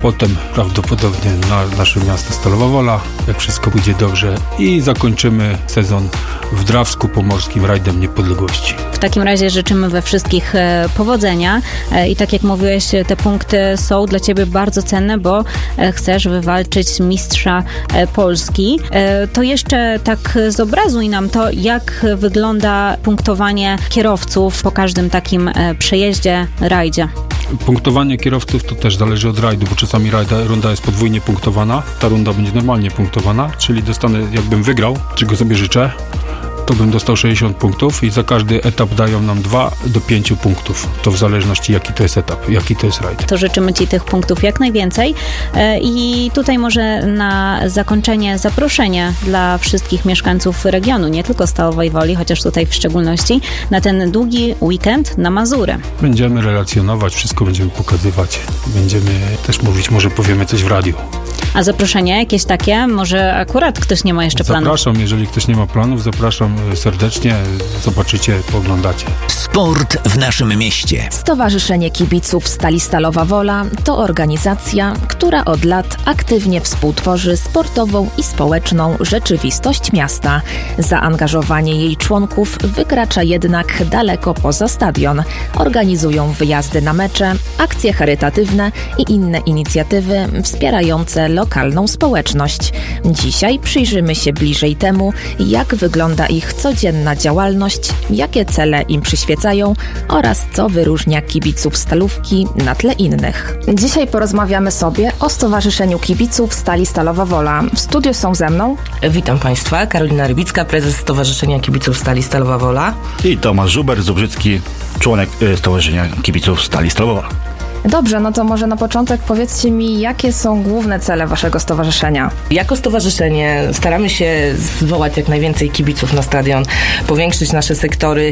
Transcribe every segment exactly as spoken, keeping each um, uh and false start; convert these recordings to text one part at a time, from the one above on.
potem prawdopodobnie na nasze miasto Stalowa Wola, jak wszystko pójdzie dobrze, i zakończymy sezon w Drawsku Pomorskim rajdem niepodległości. W takim razie życzymy we wszystkich powodzenia i tak jak mówiłeś, te punkty są dla Ciebie bardzo cenne, bo chcesz wywalczyć mistrza Polski. To jeszcze tak zobrazuj nam to, jak wygląda punktowanie kierowców po każdym takim przejeździe, rajdzie. Punktowanie kierowców to też zależy od rajdu, bo czasami rajda, runda jest podwójnie punktowana, ta runda będzie normalnie punktowana, czyli dostanę, jakbym wygrał, czego sobie życzę, to bym dostał sześćdziesiąt punktów i za każdy etap dają nam dwa do pięciu punktów. To w zależności jaki to jest etap, jaki to jest rajd. To życzymy Ci tych punktów jak najwięcej. I tutaj może na zakończenie zaproszenie dla wszystkich mieszkańców regionu, nie tylko Stalowej Woli, chociaż tutaj w szczególności, na ten długi weekend na Mazury. Będziemy relacjonować, wszystko będziemy pokazywać. Będziemy też mówić, może powiemy coś w radiu. A zaproszenie jakieś takie? Może akurat ktoś nie ma jeszcze planów? Zapraszam, jeżeli ktoś nie ma planów, zapraszam serdecznie, zobaczycie, pooglądacie. Sport w naszym mieście. Stowarzyszenie Kibiców Stali Stalowa Wola to organizacja, która od lat aktywnie współtworzy sportową i społeczną rzeczywistość miasta. Zaangażowanie jej członków wykracza jednak daleko poza stadion. Organizują wyjazdy na mecze, akcje charytatywne i inne inicjatywy wspierające lokalną społeczność. Dzisiaj przyjrzymy się bliżej temu, jak wygląda ich codzienna działalność, jakie cele im przyświecają oraz co wyróżnia kibiców Stalówki na tle innych. Dzisiaj porozmawiamy sobie o Stowarzyszeniu Kibiców Stali Stalowa Wola. W studiu są ze mną Witam Państwa, Karolina Rybicka, prezes Stowarzyszenia Kibiców Stali Stalowa Wola. I Tomasz Żuber-Zubrzycki, członek Stowarzyszenia Kibiców Stali Stalowa Wola. Dobrze, no to może na początek powiedzcie mi, jakie są główne cele waszego stowarzyszenia? Jako stowarzyszenie staramy się zwołać jak najwięcej kibiców na stadion, powiększyć nasze sektory,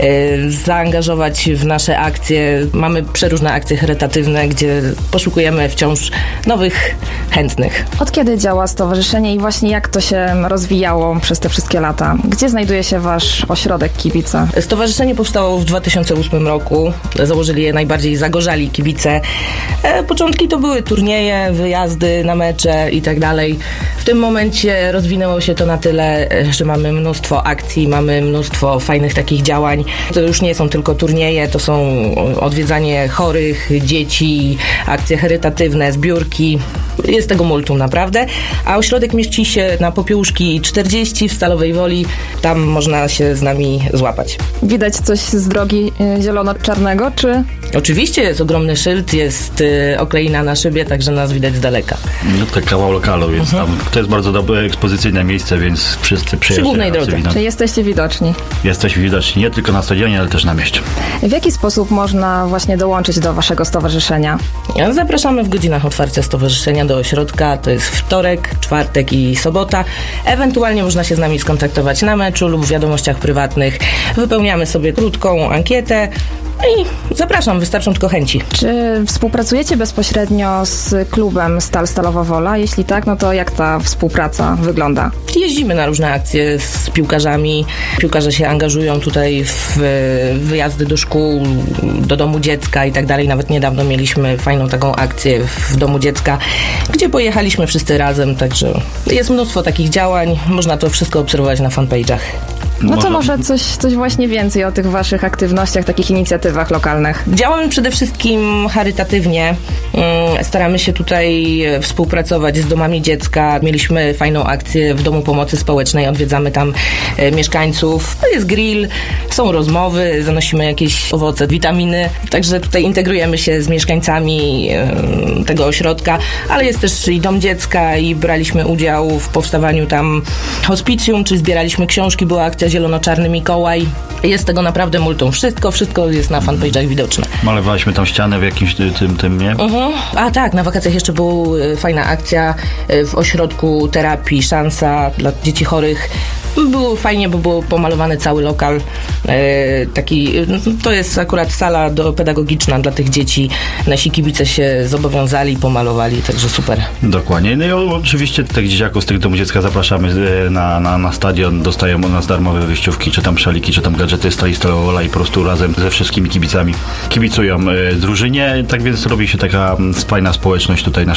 e, zaangażować w nasze akcje. Mamy przeróżne akcje charytatywne, gdzie poszukujemy wciąż nowych chętnych. Od kiedy działa stowarzyszenie i właśnie jak to się rozwijało przez te wszystkie lata? Gdzie znajduje się wasz ośrodek kibica? Stowarzyszenie powstało w dwa tysiące ósmym roku. Założyli je najbardziej zagorzali kibice. E, początki to były turnieje, wyjazdy na mecze i tak dalej. W tym momencie rozwinęło się to na tyle, że mamy mnóstwo akcji, mamy mnóstwo fajnych takich działań. To już nie są tylko turnieje, to są odwiedzanie chorych, dzieci, akcje charytatywne, zbiórki. Jest tego multum naprawdę. A ośrodek mieści się na Popiełuszki czterdzieści w Stalowej Woli. Tam można się z nami złapać. Widać coś z drogi zielono-czarnego, czy? Oczywiście jest ogromny szyld, jest y, okleina na szybie, także nas widać z daleka. No to kawał lokalu, więc mhm. tam to jest bardzo dobre ekspozycyjne miejsce, więc wszyscy przyjeżdżają. Przy głównej drodze. Czyli jesteście widoczni? Jesteśmy widoczni nie tylko na stadionie, ale też na mieście. W jaki sposób można właśnie dołączyć do waszego stowarzyszenia? Zapraszamy w godzinach otwarcia stowarzyszenia do ośrodka, to jest wtorek, czwartek i sobota. Ewentualnie można się z nami skontaktować na meczu lub w wiadomościach prywatnych. Wypełniamy sobie krótką ankietę. I zapraszam, wystarczą tylko chęci. Czy współpracujecie bezpośrednio z klubem Stal Stalowa Wola? Jeśli tak, no to jak ta współpraca wygląda? Jeździmy na różne akcje z piłkarzami. Piłkarze się angażują tutaj w wyjazdy do szkół, do domu dziecka i tak dalej. Nawet niedawno mieliśmy fajną taką akcję w domu dziecka, gdzie pojechaliśmy wszyscy razem, także jest mnóstwo takich działań. Można to wszystko obserwować na fanpage'ach. No to może coś, coś właśnie więcej o tych waszych aktywnościach, takich inicjatywach lokalnych. Działamy przede wszystkim charytatywnie. Staramy się tutaj współpracować z domami dziecka. Mieliśmy fajną akcję w Domu Pomocy Społecznej. Odwiedzamy tam mieszkańców. Jest grill, są rozmowy, zanosimy jakieś owoce, witaminy. Także tutaj integrujemy się z mieszkańcami tego ośrodka. Ale jest też i Dom Dziecka i braliśmy udział w powstawaniu tam hospicjum, czy zbieraliśmy książki. Była akcja Zielono-Czarny Mikołaj. Jest tego naprawdę multum. Wszystko, wszystko jest na fanpage'ach widoczne. Malowaliśmy tam ścianę w jakimś tym, tym nie? Uh-huh. A tak, na wakacjach jeszcze była fajna akcja w ośrodku terapii Szansa dla dzieci chorych. Było fajnie, bo był pomalowany cały lokal. E, taki, to jest akurat sala do, pedagogiczna dla tych dzieci. Nasi kibice się zobowiązali, pomalowali, także super. Dokładnie. No i oczywiście tych dzieciaków z tych domu dziecka zapraszamy na, na, na stadion. Dostają od nas darmowe wyjściówki, czy tam szaliki, czy tam gadżety Stali Stalowa Wola i po prostu razem ze wszystkimi kibicami kibicują e, drużynie. Tak więc robi się taka fajna społeczność tutaj na